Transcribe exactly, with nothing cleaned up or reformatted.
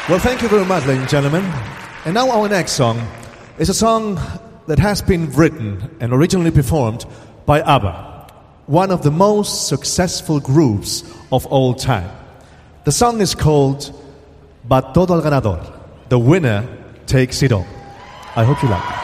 Well, thank you very much, ladies and gentlemen. And now our next song is a song that has been written and originally performed by ABBA, one of the most successful groups of all time. The song is called Va todo el ganador. The winner takes it all. I hope you like it.